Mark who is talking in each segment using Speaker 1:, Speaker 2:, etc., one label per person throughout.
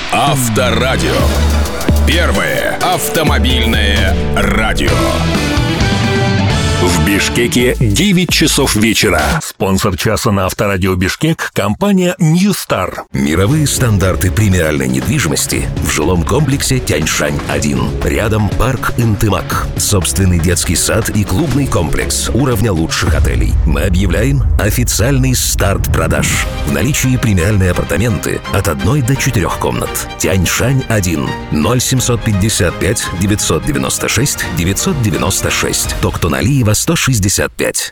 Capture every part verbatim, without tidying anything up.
Speaker 1: Авторадио. Первое автомобильное радио. В Бишкеке девять часов вечера.
Speaker 2: Спонсор часа на Авторадио Бишкек — компания Ньюстар.
Speaker 3: Мировые стандарты премиальной недвижимости в жилом комплексе Тяньшань один. Рядом парк Интымак. Собственный детский сад и клубный комплекс уровня лучших отелей. Мы объявляем официальный старт продаж. В наличии премиальные апартаменты от одной до четырех комнат. Тяньшань один. ноль семьсот пятьдесят пять девятьсот девяносто шесть девятьсот девяносто шесть. Токтоналиева сто шестьдесят пять.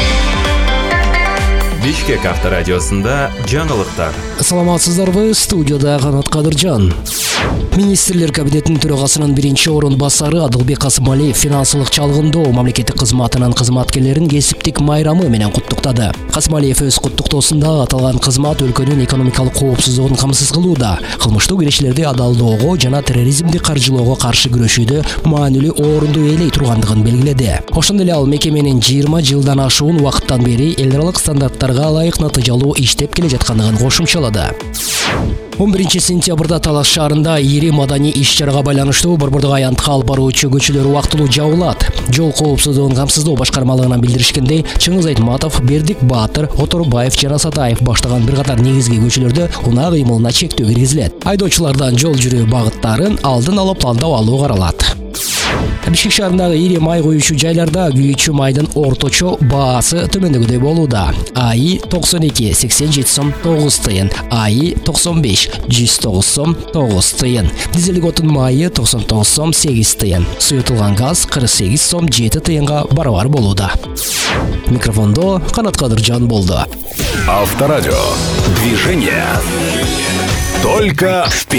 Speaker 4: Бишкек авторадиосында жаңылыктар.
Speaker 5: Саламатсыздарбы, студияда Канат Кадыржан. Министрлер кабинетинин төрагасынын биринчи орун басары Адылбек Касымалиев финансылык чалгындоо мамлекеттик кызматынын кызматкерлерин кесиптик майрамы менен куттуктады. Касымалиев өз куттуктоосунда аталган кызмат өлкөнүн экономикалык коопсуздугун камсыз кылууда, кылмыштуу кирешилерди адалдоого жана терроризмди каржылоого каршы күрөшүүдө маанилүү орунду ээлей тургандыгын белгиледи. Ошондой эле ал мекеменин жыйырма жылдан ашуун убакыттан бери эл аралык стандарттарга ылайык натыйжалуу иштеп келе жаткандыгын кошумчалады. он биринчи сентябрда Талас шаарында ири маданий иш-чарага байланыштуу борбордук аянтка алып баруучу көчөлөр убактылуу жабылат. Жол коопсуздугун камсыздоо башкармалыгынан билдиришкендей, Чыңгыз Айтматов, Бердик Баатыр, Оторбаев жана Сатаев баштаган бир катар негизги көчөлөрдө унаа кыймылына чектөө киргизилет. Айдоочулардан жол жүрүү багыттарын алдын алып пландап алуу каралат. Бишкек шаарындагы ири май коюучу жайларда күйүүчү майдын орточо баасы төмөндөгүдөй болууда. АИ токсон эки сексен жети сом тогуз тыйын, АИ токсон беш жүз тогуз сом тогуз тыйын, дизелдик отун майы токсон тогуз сом сегиз тыйын, суютулган газ кырк сегиз сом жети тыйынга барабар болууда. Микрофондо Канат Кадыржан болду.
Speaker 1: Авторадио. Движение. Только вперед.